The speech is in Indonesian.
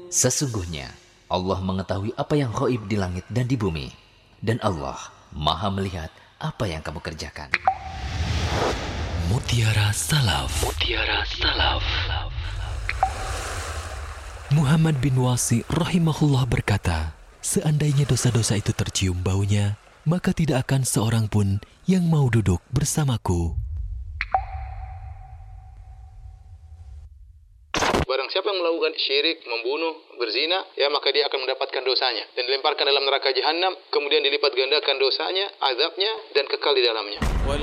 Sesungguhnya Allah mengetahui apa yang gaib di langit dan di bumi, dan Allah Maha melihat apa yang kamu kerjakan. Mutiara Salaf. Mutiara Salaf. Muhammad bin Wasi rahimahullah berkata, seandainya dosa-dosa itu tercium baunya, maka tidak akan seorang pun yang mau duduk bersamaku. Barang siapa yang melakukan syirik, membunuh, berzina, ya maka dia akan mendapatkan dosanya dan dilemparkan dalam neraka jahanam, kemudian dilipat gandakan dosanya, azabnya, dan kekal di dalamnya.